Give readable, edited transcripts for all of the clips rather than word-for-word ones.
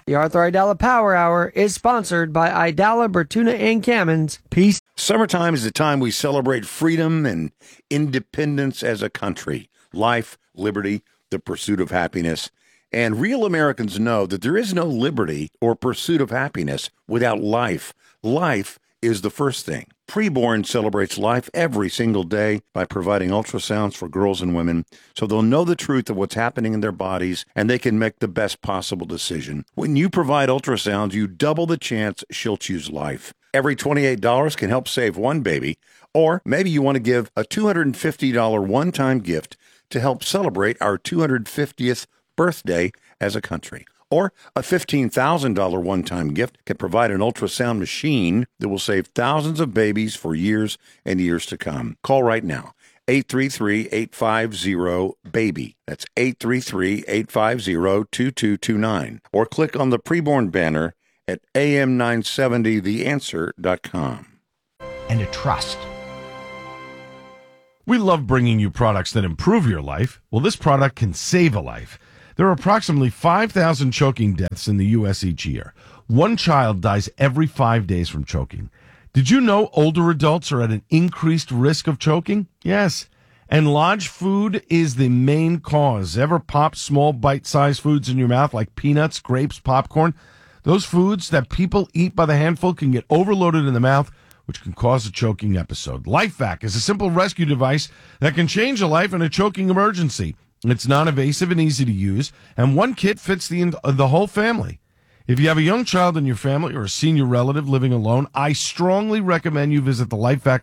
The Arthur Aidala Power Hour is sponsored by Aidala, Bertuna, and Kamins. Peace. Summertime is the time we celebrate freedom and independence as a country. Life, liberty, the pursuit of happiness. And real Americans know that there is no liberty or pursuit of happiness without life. Life is the first thing. Preborn celebrates life every single day by providing ultrasounds for girls and women so they'll know the truth of what's happening in their bodies and they can make the best possible decision. When you provide ultrasounds, you double the chance she'll choose life. Every $28 can help save one baby, or maybe you want to give a $250 one-time gift to help celebrate our 250th birthday as a country. Or a $15,000 one-time gift can provide an ultrasound machine that will save thousands of babies for years and years to come. Call right now, 833-850-BABY. That's 833-850-2229. Or click on the preborn banner at am970theanswer.com. And a trust. We love bringing you products that improve your life. Well, this product can save a life. There are approximately 5,000 choking deaths in the U.S. each year. One child dies every 5 days from choking. Did you know older adults are at an increased risk of choking? Yes. And lodged food is the main cause. Ever pop small bite-sized foods in your mouth like peanuts, grapes, popcorn? Those foods that people eat by the handful can get overloaded in the mouth, which can cause a choking episode. LifeVac is a simple rescue device that can change a life in a choking emergency. It's non-invasive and easy to use, and one kit fits the whole family. If you have a young child in your family or a senior relative living alone, I strongly recommend you visit the LifeVac.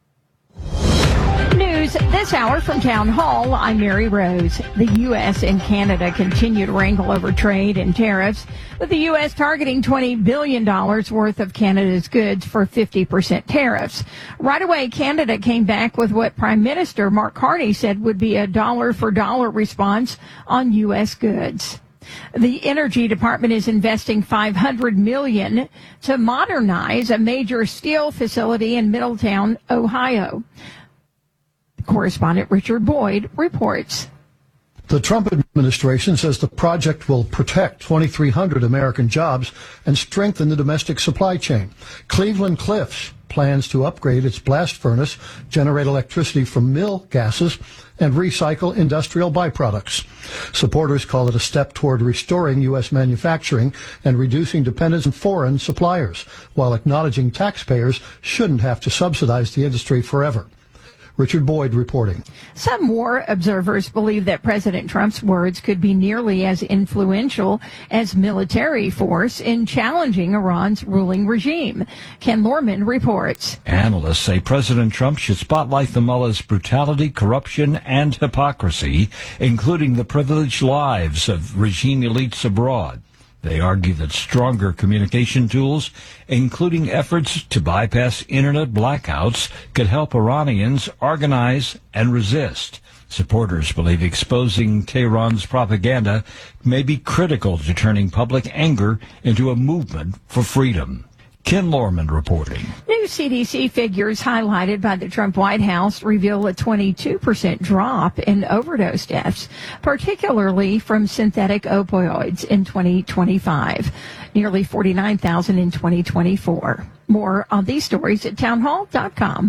News this hour from Town Hall. I'm Mary Rose. The U.S. and Canada continue to wrangle over trade and tariffs, with the U.S. targeting $20 billion worth of Canada's goods for 50% tariffs. Right away, Canada came back with what Prime Minister Mark Carney said would be a dollar-for-dollar response on U.S. goods. The Energy Department is investing $500 million to modernize a major steel facility in Middletown, Ohio. Correspondent Richard Boyd reports. The Trump administration says the project will protect 2,300 American jobs and strengthen the domestic supply chain. Cleveland Cliffs plans to upgrade its blast furnace, generate electricity from mill gases, and recycle industrial byproducts. Supporters call it a step toward restoring U.S. manufacturing and reducing dependence on foreign suppliers, while acknowledging taxpayers shouldn't have to subsidize the industry forever. Richard Boyd reporting. Some war observers believe that President Trump's words could be nearly as influential as military force in challenging Iran's ruling regime. Ken Lorman reports. Analysts say President Trump should spotlight the mullah's brutality, corruption, and hypocrisy, including the privileged lives of regime elites abroad. They argue that stronger communication tools, including efforts to bypass internet blackouts, could help Iranians organize and resist. Supporters believe exposing Tehran's propaganda may be critical to turning public anger into a movement for freedom. Ken Lorman reporting. New CDC figures highlighted by the Trump White House reveal a 22% drop in overdose deaths, particularly from synthetic opioids in 2025, nearly 49,000 in 2024. More on these stories at townhall.com.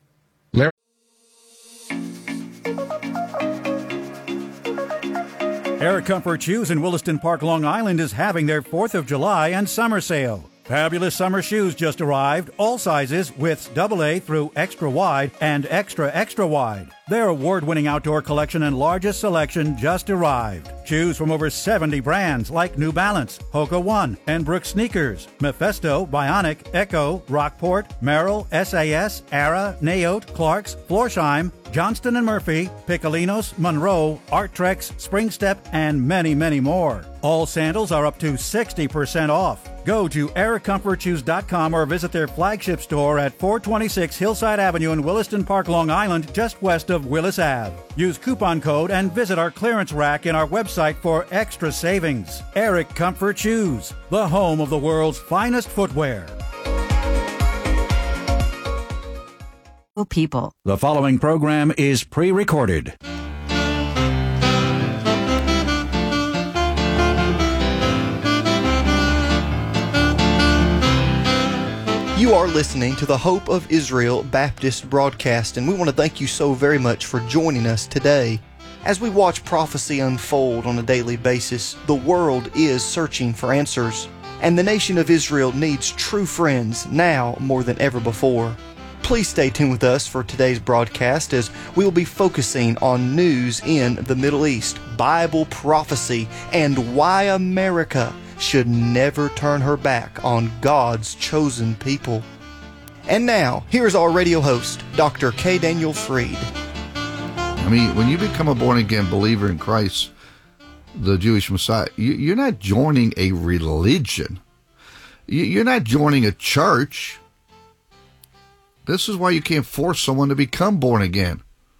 Eric Comfort Shoes in Williston Park, Long Island is having their 4th of July and summer sale. Fabulous summer shoes just arrived, all sizes, widths AA through extra wide and extra wide. Their award-winning outdoor collection and largest selection just arrived. Choose from over 70 brands like New Balance, Hoka One, and Brooks Sneakers, Mephisto, Bionic, Echo, Rockport, Merrill, SAS, Ara, Naote, Clarks, Florsheim, Johnston & Murphy, Piccolinos, Monroe, Arttrex, Springstep, and many, many more. All sandals are up to 60% off. Go to EricComfortShoes.com or visit their flagship store at 426 Hillside Avenue in Williston Park, Long Island, just west of Willis Ave. Use coupon code and visit our clearance rack in our website for extra savings. Eric Comfort Shoes, the home of the world's finest footwear. People. The following program is pre-recorded. You are listening to the Hope of Israel Baptist broadcast, and we want to thank you so very much for joining us today. As we watch prophecy unfold on a daily basis, the world is searching for answers, and the nation of Israel needs true friends now more than ever before. Please stay tuned with us for today's broadcast as we will be focusing on news in the Middle East, Bible prophecy, and why America should never turn her back on God's chosen people. And now, here's our radio host, Dr. K. Daniel Fried. I mean, when you become a born-again believer in Christ, the Jewish Messiah, you're not joining a religion. You're not joining a church. This is why you can't force someone to become born again.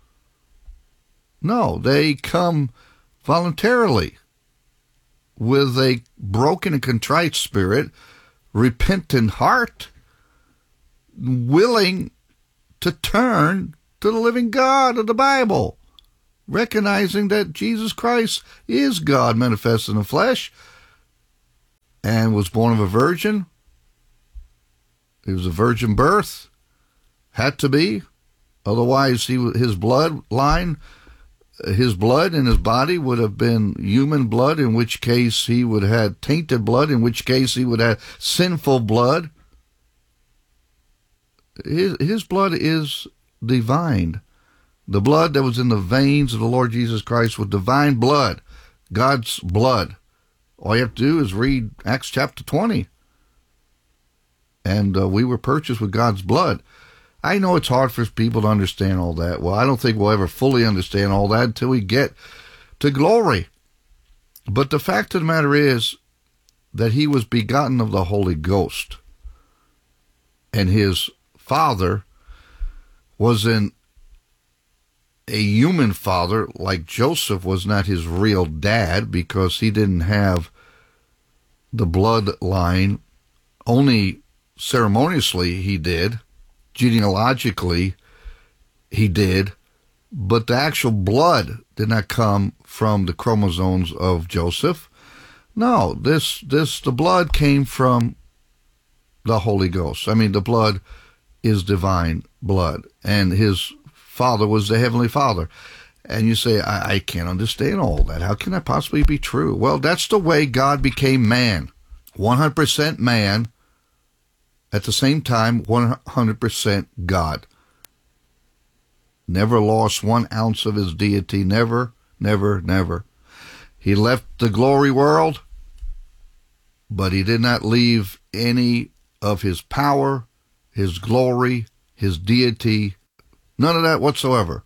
No, they come voluntarily with a broken and contrite spirit, repentant heart, willing to turn to the living God of the Bible, recognizing that Jesus Christ is God manifest in the flesh and was born of a virgin. It was a virgin birth, had to be. Otherwise, his bloodline, his blood in his body would have been human blood, in which case he would have had tainted blood, in which case he would have sinful blood. His blood is divine. The blood that was in the veins of the Lord Jesus Christ was divine blood, God's blood. All you have to do is read Acts chapter 20. And we were purchased with God's blood. I know it's hard for people to understand all that. Well, I don't think we'll ever fully understand all that until we get to glory. But the fact of the matter is that he was begotten of the Holy Ghost. And his father wasn't a human father, like Joseph was not his real dad, because he didn't have the bloodline. Only ceremoniously he did. Genealogically he did. But the actual blood did not come from the chromosomes of Joseph. No, the blood came from the Holy Ghost. I mean, the blood is divine blood, and his father was the Heavenly Father. And you say, I can't understand all that. How can that possibly be true? Well, that's the way God became man. 100% man, at the same time, 100% God. Never lost 1 ounce of his deity. Never, never, never. He left the glory world, but he did not leave any of his power, his glory, his deity, none of that whatsoever.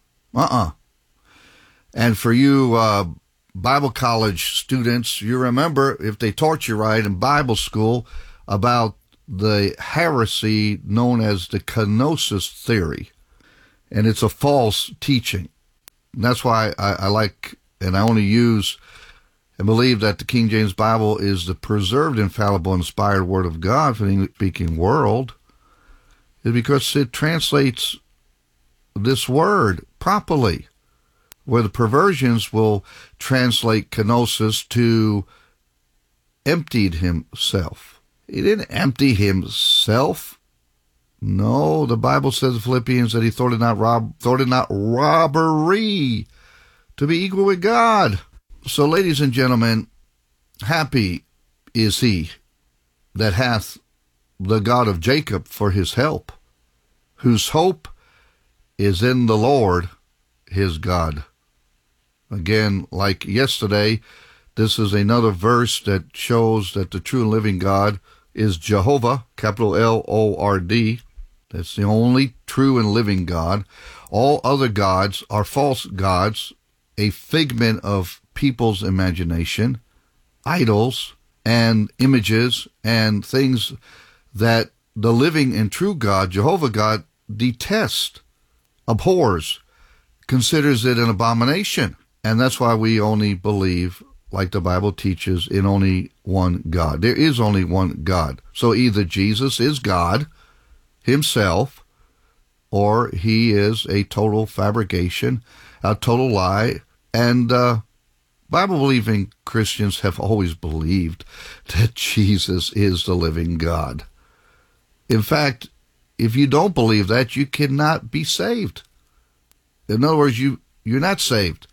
And for you Bible college students, you remember, if they taught you right in Bible school, about the heresy known as the kenosis theory. And it's a false teaching. And that's why I like, and I only use and believe that the King James Bible is the preserved, infallible, inspired Word of God for the English-speaking world, is because it translates this word properly, where the perversions will translate kenosis to emptied himself. He didn't empty himself. No, the Bible says in Philippians that he thought it not robbery to be equal with God. So, ladies and gentlemen, happy is he that hath the God of Jacob for his help, whose hope is in the Lord his God. Again, like yesterday, this is another verse that shows that the true and living God is Jehovah, capital L-O-R-D. That's the only true and living God. All other gods are false gods, a figment of people's imagination, idols and images and things that the living and true God, Jehovah God, detests, abhors, considers it an abomination. And that's why we only believe, like the Bible teaches, in only one God. There is only one God. So either Jesus is God himself, or he is a total fabrication, a total lie. And Bible-believing Christians have always believed that Jesus is the living God. In fact, if you don't believe that, you cannot be saved. In other words, you're not saved.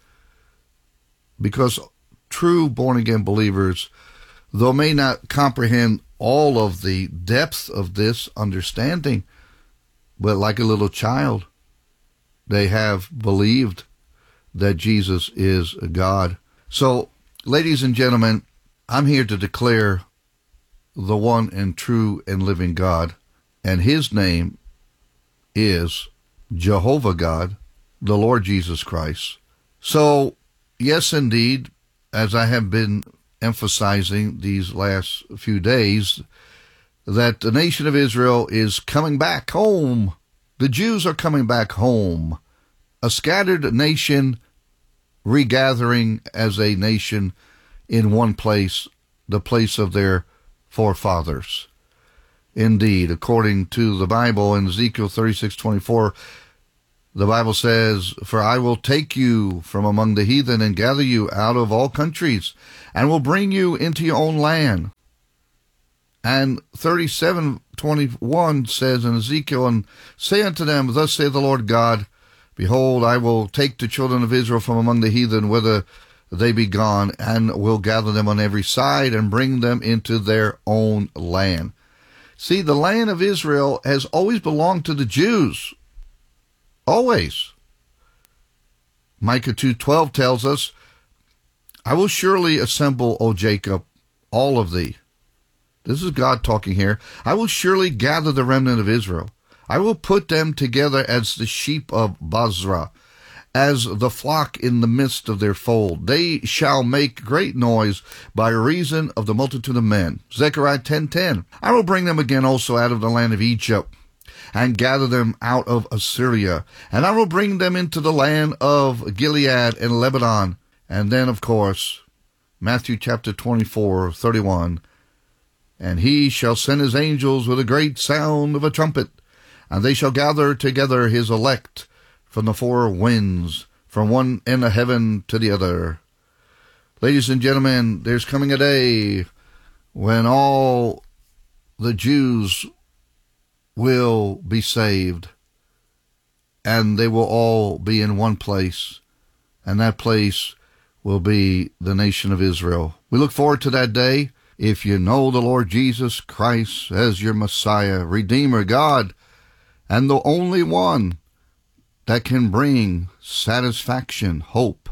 Because true born-again believers, though may not comprehend all of the depth of this understanding, but like a little child, they have believed that Jesus is God. So, ladies and gentlemen, I'm here to declare the one and true and living God, and his name is Jehovah God, the Lord Jesus Christ. So, yes, indeed, as I have been emphasizing these last few days, that the nation of Israel is coming back home. The Jews are coming back home. A scattered nation regathering as a nation in one place, the place of their forefathers. Indeed, according to the Bible in Ezekiel 36:24, the Bible says, "For I will take you from among the heathen and gather you out of all countries, and will bring you into your own land." And 37:21 says in Ezekiel, "And say unto them, Thus saith the Lord God, Behold, I will take the children of Israel from among the heathen, whither they be gone, and will gather them on every side, and bring them into their own land." See, the land of Israel has always belonged to the Jews. Always. Micah 2:12 tells us, "I will surely assemble, O Jacob, all of thee." This is God talking here. "I will surely gather the remnant of Israel. I will put them together as the sheep of Basra, as the flock in the midst of their fold. They shall make great noise by reason of the multitude of men." Zechariah 10:10. "I will bring them again also out of the land of Egypt, and gather them out of Assyria. And I will bring them into the land of Gilead and Lebanon." And then, of course, Matthew chapter 24:31. "And he shall send his angels with a great sound of a trumpet, and they shall gather together his elect from the four winds, from one end of heaven to the other." Ladies and gentlemen, there's coming a day when all the Jews will be saved, and they will all be in one place, and that place will be the nation of Israel. We look forward to that day. If you know the Lord Jesus Christ as your Messiah, Redeemer, God, and the only one that can bring satisfaction, hope,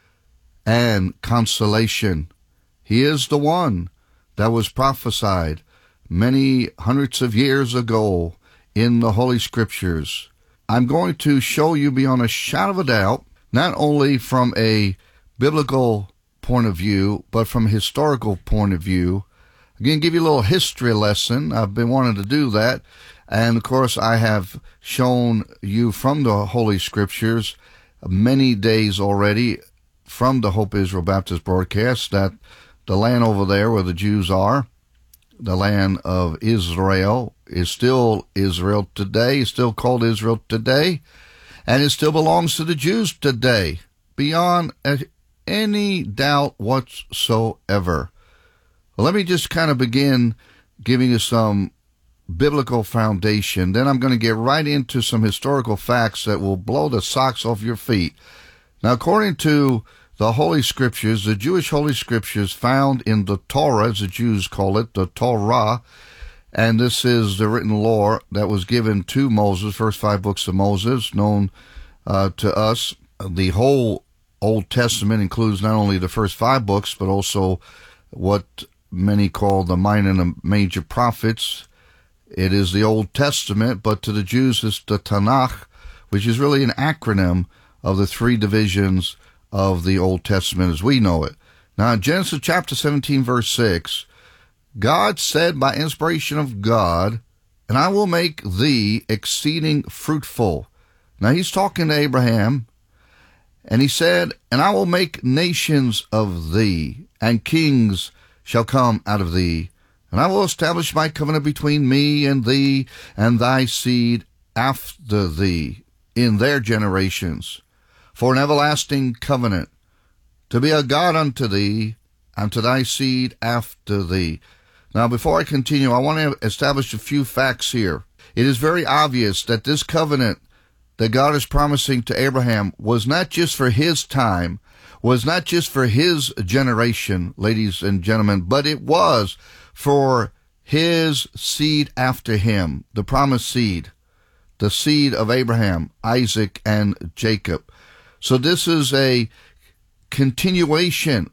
and consolation, he is the one that was prophesied many hundreds of years ago in the Holy Scriptures. I'm going to show you beyond a shadow of a doubt, not only from a biblical point of view, but from a historical point of view. I'm going to give you a little history lesson. I've been wanting to do that. And, of course, I have shown you from the Holy Scriptures many days already from the Hope Israel Baptist broadcast that the land over there where the Jews are, the land of Israel, is still Israel today, is still called Israel today, and it still belongs to the Jews today, beyond any doubt whatsoever. Well, let me just kind of begin giving you some biblical foundation. Then I'm going to get right into some historical facts that will blow the socks off your feet. Now, according to the Holy Scriptures, the Jewish Holy Scriptures found in the Torah, as the Jews call it, the Torah, and this is the written law that was given to Moses, first 5 books of Moses, known to us. The whole Old Testament includes not only the first 5 books, but also what many call the minor and the major prophets. It is the Old Testament, but to the Jews it's the Tanakh, which is really an acronym of the 3 divisions of the Old Testament as we know it. Now, in Genesis chapter 17, verse 6, God said by inspiration of God, "And I will make thee exceeding fruitful." Now, he's talking to Abraham, and he said, "And I will make nations of thee, and kings shall come out of thee. And I will establish my covenant between me and thee and thy seed after thee in their generations, for an everlasting covenant, to be a God unto thee and to thy seed after thee." Now, before I continue, I want to establish a few facts here. It is very obvious that this covenant that God is promising to Abraham was not just for his time, was not just for his generation, ladies and gentlemen, but it was for his seed after him, the promised seed, the seed of Abraham, Isaac, and Jacob. So this is a continuation.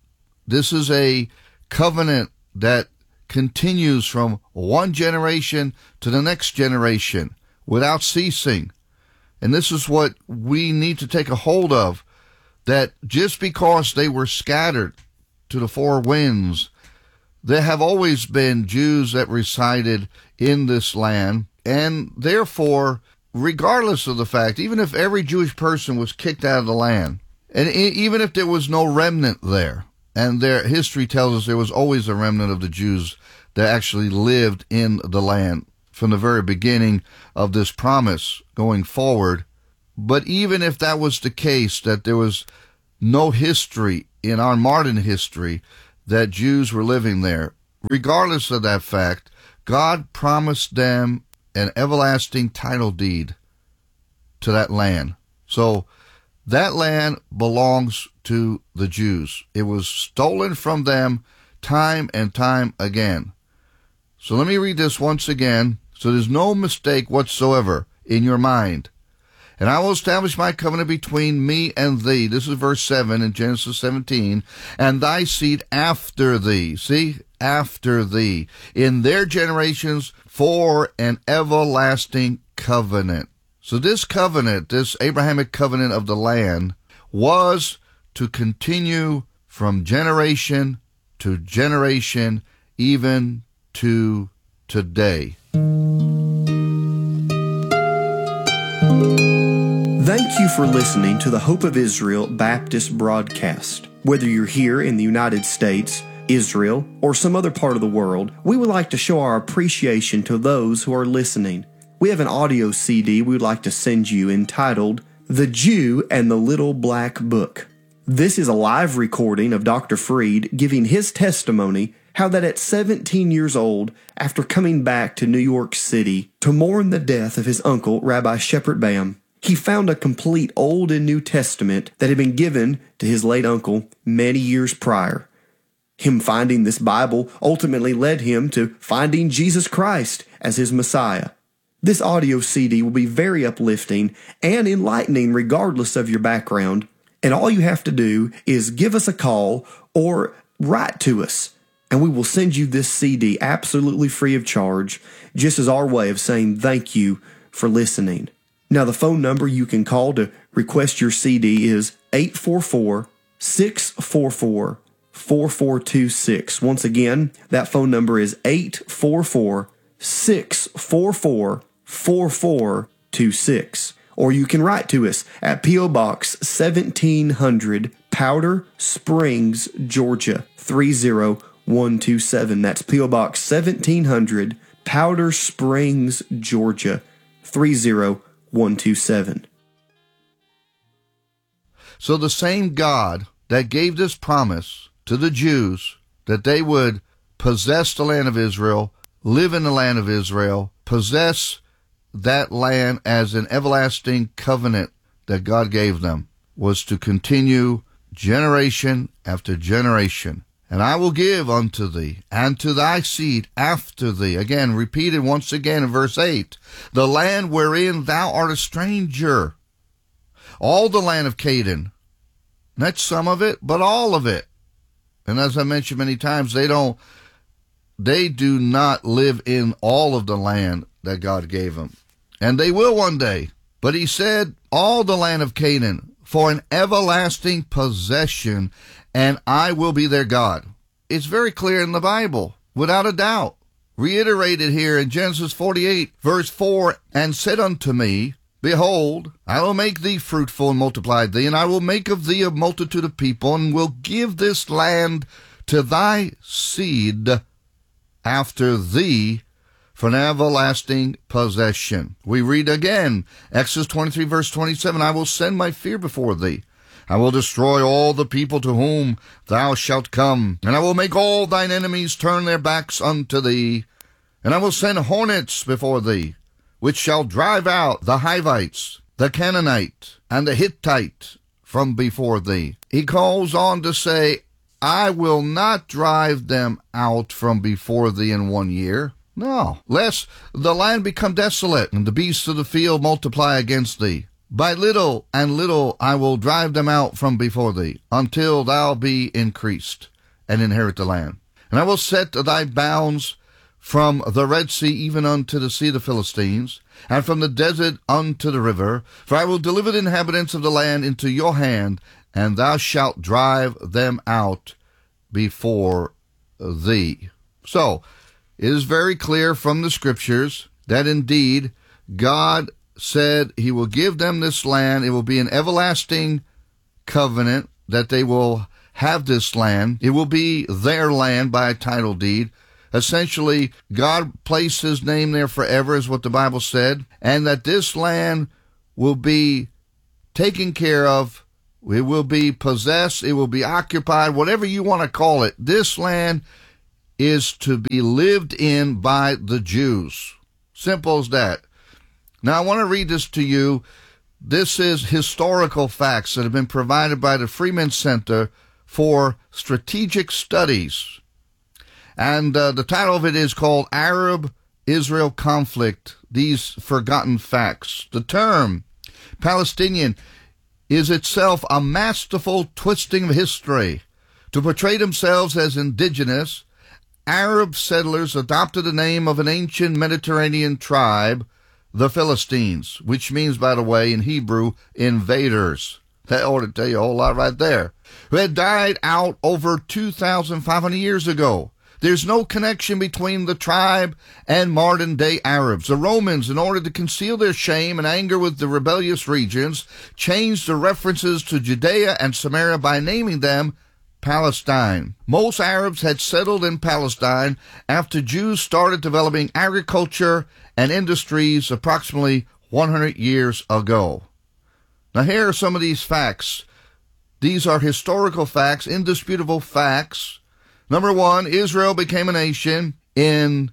This is a covenant that continues from one generation to the next generation without ceasing. And this is what we need to take a hold of, that just because they were scattered to the four winds, there have always been Jews that resided in this land, and therefore, regardless of the fact, even if every Jewish person was kicked out of the land, and even if there was no remnant there, and their history tells us there was always a remnant of the Jews that actually lived in the land from the very beginning of this promise going forward. But even if that was the case, that there was no history in our modern history that Jews were living there, regardless of that fact, God promised them an everlasting title deed to that land. So that land belongs to the Jews. It was stolen from them time and time again. So let me read this once again, so there's no mistake whatsoever in your mind. And I will establish my covenant between me and thee. This is verse 7 in Genesis 17. And thy seed after thee. See? After thee. In their generations for an everlasting covenant. So this covenant, this Abrahamic covenant of the land, was to continue from generation to generation, even to today. Thank you for listening to the Hope of Israel Baptist broadcast. Whether you're here in the United States, Israel, or some other part of the world, we would like to show our appreciation to those who are listening. We have an audio CD we would like to send you entitled The Jew and the Little Black Book. This is a live recording of Dr. Freed giving his testimony how that at 17 years old, after coming back to New York City to mourn the death of his uncle, Rabbi Shepard Bam, he found a complete Old and New Testament that had been given to his late uncle many years prior. Him finding this Bible ultimately led him to finding Jesus Christ as his Messiah. This audio CD will be very uplifting and enlightening regardless of your background, and all you have to do is give us a call or write to us, and we will send you this CD absolutely free of charge, just as our way of saying thank you for listening. Now, the phone number you can call to request your CD is 844-644-4426. Once again, that phone number is 844-644-4426. Or you can write to us at P.O. Box 1700, Powder Springs, Georgia, 30127. That's P.O. Box 1700, Powder Springs, Georgia, 30127. So the same God that gave this promise to the Jews that they would possess the land of Israel, live in the land of Israel, possess that land as an everlasting covenant that God gave them, was to continue generation after generation. And I will give unto thee, and to thy seed after thee, again, repeated once again in verse 8, the land wherein thou art a stranger, all the land of Canaan, not some of it, but all of it. And as I mentioned many times, they do not live in all of the land that God gave them. And they will one day. But he said, all the land of Canaan, for an everlasting possession, and I will be their God. It's very clear in the Bible, without a doubt. Reiterated here in Genesis 48, verse 4, and said unto me, behold, I will make thee fruitful and multiply thee, and I will make of thee a multitude of people, and will give this land to thy seed after thee for an everlasting possession. We read again, Exodus 23, verse 27, I will send my fear before thee. I will destroy all the people to whom thou shalt come, and I will make all thine enemies turn their backs unto thee. And I will send hornets before thee, which shall drive out the Hivites, the Canaanite, and the Hittite from before thee. He goes on to say, I will not drive them out from before thee in 1 year. No, lest the land become desolate, and the beasts of the field multiply against thee. By little and little I will drive them out from before thee, until thou be increased, and inherit the land. And I will set thy bounds from the Red Sea even unto the sea of the Philistines, and from the desert unto the river. For I will deliver the inhabitants of the land into your hand, and thou shalt drive them out before thee. So, it is very clear from the Scriptures that indeed God said he will give them this land. It will be an everlasting covenant that they will have this land. It will be their land by a title deed. Essentially, God placed his name there forever, is what the Bible said, and that this land will be taken care of. It will be possessed. It will be occupied, whatever you want to call it. This land is to be lived in by the Jews. Simple as that. Now, I want to read this to you. This is historical facts that have been provided by the Freeman Center for Strategic Studies. And the title of it is called Arab-Israel Conflict, These Forgotten Facts. The term Palestinian is itself a masterful twisting of history. To portray themselves as indigenous, Arab settlers adopted the name of an ancient Mediterranean tribe, the Philistines, which means, by the way, in Hebrew, invaders. That ought to tell you a whole lot right there. Who had died out over 2,500 years ago. There's no connection between the tribe and modern-day Arabs. The Romans, in order to conceal their shame and anger with the rebellious regions, changed the references to Judea and Samaria by naming them Palestine. Most Arabs had settled in Palestine after Jews started developing agriculture and industries approximately 100 years ago. Now, here are some of these facts. These are historical facts, indisputable facts. Number one, Israel became a nation in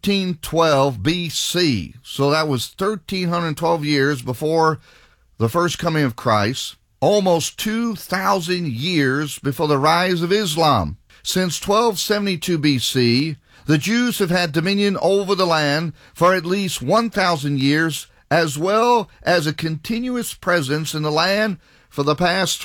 1312 BC. So that was 1312 years before the first coming of Christ. Almost 2,000 years before the rise of Islam. Since 1272 BC, the Jews have had dominion over the land for at least 1,000 years, as well as a continuous presence in the land for the past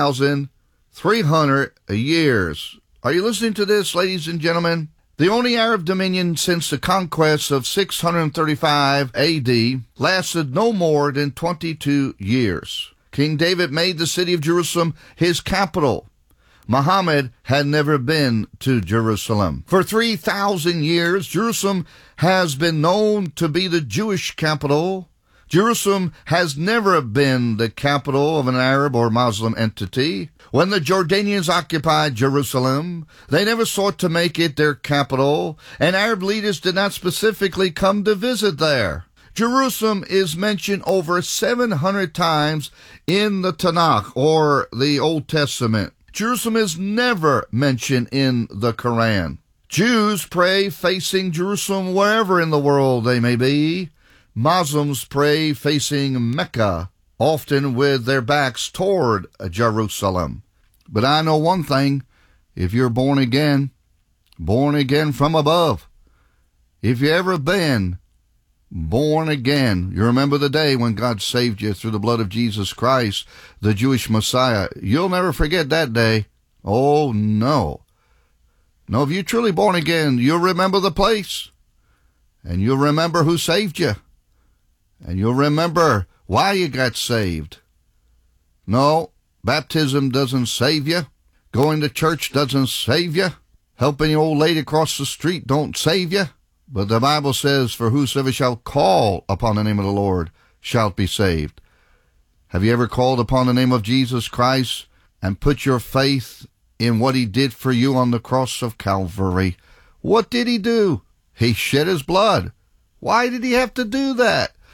3,300 years. Are you listening to this, ladies and gentlemen? The only Arab dominion since the conquest of 635 AD lasted no more than 22 years. King David made the city of Jerusalem his capital. Muhammad had never been to Jerusalem. For 3,000 years, Jerusalem has been known to be the Jewish capital. Jerusalem has never been the capital of an Arab or Muslim entity. When the Jordanians occupied Jerusalem, they never sought to make it their capital, and Arab leaders did not specifically come to visit there. Jerusalem is mentioned over 700 times in the Tanakh, or the Old Testament. Jerusalem is never mentioned in the Quran. Jews pray facing Jerusalem wherever in the world they may be. Muslims pray facing Mecca, often with their backs toward Jerusalem. But I know one thing, if you're born again from above, if you ever been born again, you remember the day when God saved you through the blood of Jesus Christ, the Jewish Messiah. You'll never forget that day. Oh, no. No, if you're truly born again, you'll remember the place, and you'll remember who saved you, and you'll remember why you got saved. No, baptism doesn't save you. Going to church doesn't save you. Helping your old lady across the street don't save you. But the Bible says, for whosoever shall call upon the name of the Lord shall be saved. Have you ever called upon the name of Jesus Christ and put your faith in what he did for you on the cross of Calvary? What did he do? He shed his blood. Why did he have to do that?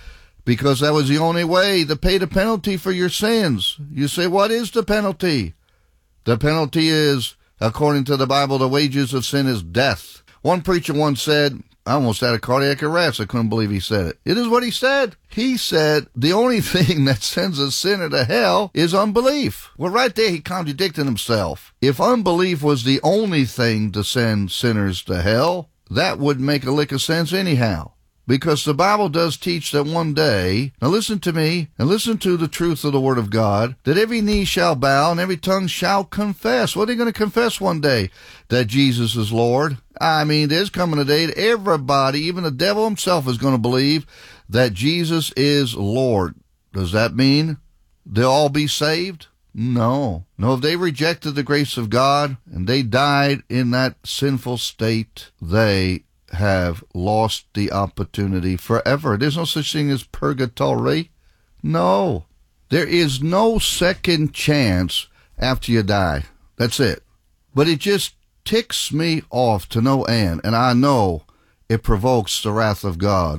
because that was the only way to pay the penalty for your sins. You say, what is the penalty? The penalty is, according to the Bible, the wages of sin is death. One preacher once said, I almost had a cardiac arrest. I couldn't believe he said it. It is what he said. He said the only thing that sends a sinner to hell is unbelief. Well, right there he contradicted himself. If unbelief was the only thing to send sinners to hell, that would make a lick of sense anyhow. Because the Bible does teach that one day, now listen to me, and listen to the truth of the Word of God, that every knee shall bow and every tongue shall confess. What are they going to confess one day? That Jesus is Lord. I mean, there's coming a day that everybody, even the devil himself, is going to believe that Jesus is Lord. Does that mean they'll all be saved? No. No, if they rejected the grace of God and they died in that sinful state, they have lost the opportunity forever. There's no such thing as purgatory. No. There is no second chance after you die. That's it. But it just ticks me off to no end, and I know it provokes the wrath of God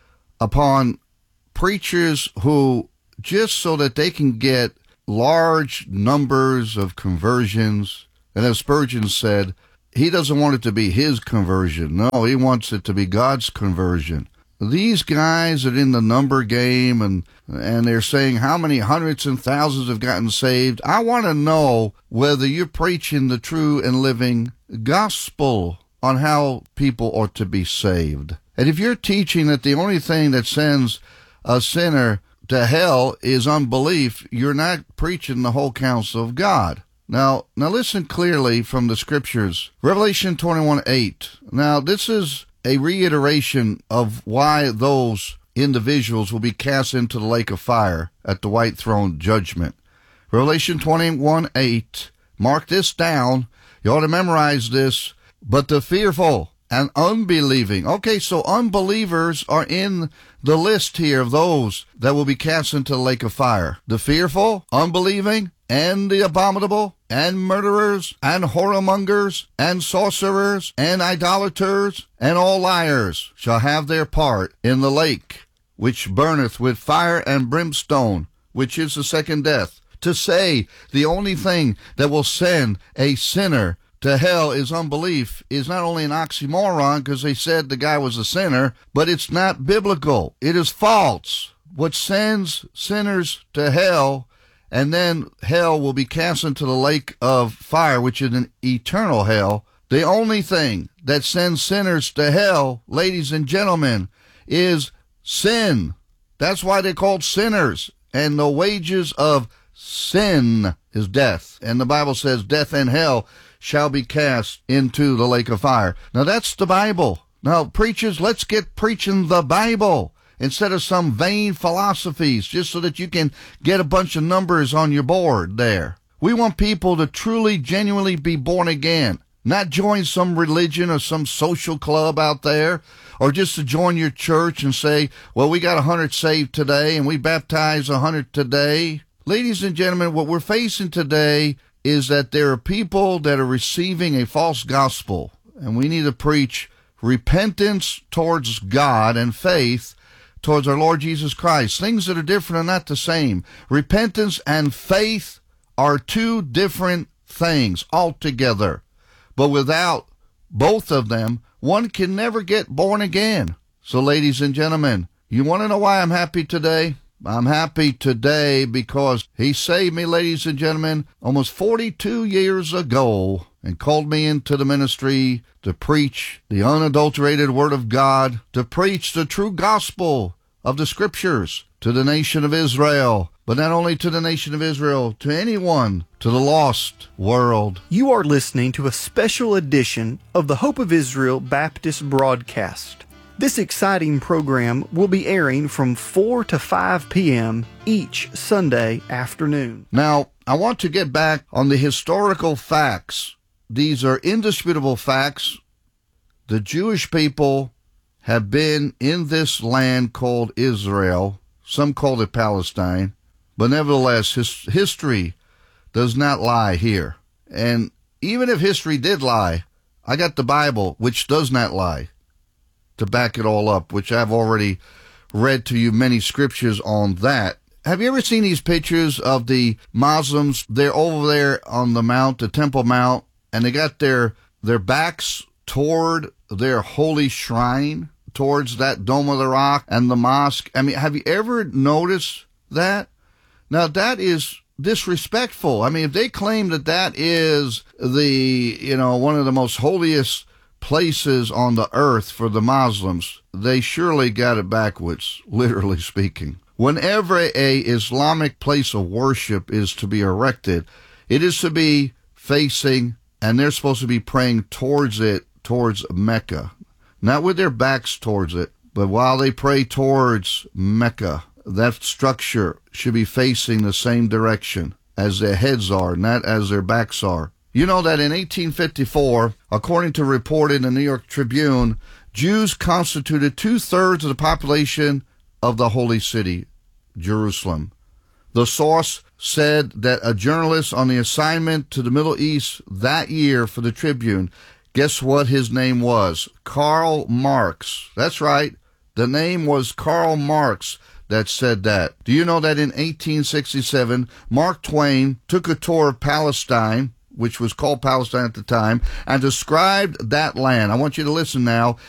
upon preachers who, just so that they can get large numbers of conversions, and as Spurgeon said, he doesn't want it to be his conversion. No, he wants it to be God's conversion. These guys are in the number game, and they're saying how many hundreds and thousands have gotten saved. I want to know whether you're preaching the true and living gospel on how people ought to be saved. And if you're teaching that the only thing that sends a sinner to hell is unbelief, you're not preaching the whole counsel of God. Now listen clearly from the scriptures. Revelation 21:8. Now, this is a reiteration of why those individuals will be cast into the lake of fire at the white throne judgment. Revelation 21:8. Mark this down. You ought to memorize this. But the fearful and unbelieving. Okay, so unbelievers are in the list here of those that will be cast into the lake of fire. The fearful, unbelieving, and the abominable, and murderers, and whoremongers, and sorcerers, and idolaters, and all liars shall have their part in the lake, which burneth with fire and brimstone, which is the second death. To say the only thing that will send a sinner to hell is unbelief is not only an oxymoron because they said the guy was a sinner, but it's not biblical. It is false. What sends sinners to hell, and then hell will be cast into the lake of fire, which is an eternal hell. The only thing that sends sinners to hell, ladies and gentlemen, is sin. That's why they're called sinners. And the wages of sin is death. And the Bible says death and hell shall be cast into the lake of fire. Now that's the Bible. Now preachers, let's get preaching the Bible instead of some vain philosophies just so that you can get a bunch of numbers on your board there. We want people to truly, genuinely be born again, not join some religion or some social club out there, or just to join your church and say, well, we got 100 saved today and we baptized 100 today. Ladies and gentlemen, what we're facing today is that there are people that are receiving a false gospel, and we need to preach repentance towards God and faith towards our Lord Jesus Christ. Things that are different are not the same. Repentance and faith are two different things altogether. But without both of them, one can never get born again. So, ladies and gentlemen, you want to know why I'm happy today? I'm happy today because he saved me, ladies and gentlemen, almost 42 years ago and called me into the ministry to preach the unadulterated Word of God, to preach the true gospel of the Scriptures to the nation of Israel, but not only to the nation of Israel, to anyone, to the lost world. You are listening to a special edition of the Hope of Israel Baptist broadcast. This exciting program will be airing from 4 to 5 p.m. each Sunday afternoon. Now, I want to get back on the historical facts. These are indisputable facts. The Jewish people have been in this land called Israel. Some call it Palestine. But nevertheless, history does not lie here. And even if history did lie, I got the Bible, which does not lie, to back it all up, which I've already read to you many scriptures on that. Have you ever seen these pictures of the Muslims? They're over there on the mount, the Temple Mount, and they got their backs toward their holy shrine, towards that Dome of the Rock and the mosque. I mean, have you ever noticed that? Now, that is disrespectful. I mean, if they claim that is one of the most holiest places on the earth for the Muslims, they surely got it backwards, literally speaking. Whenever a Islamic place of worship is to be erected, it is to be facing, and they're supposed to be praying towards Mecca. Not with their backs towards it, but while they pray towards Mecca, that structure should be facing the same direction as their heads are, not as their backs are. You know that in 1854, according to a report in the New York Tribune, Jews constituted 2/3 of the population of the holy city, Jerusalem. The source said that a journalist on the assignment to the Middle East that year for the Tribune, guess what his name was? Karl Marx. That's right. The name was Karl Marx that said that. Do you know that in 1867, Mark Twain took a tour of Palestine, which was called Palestine at the time, and described that land? I want you to listen now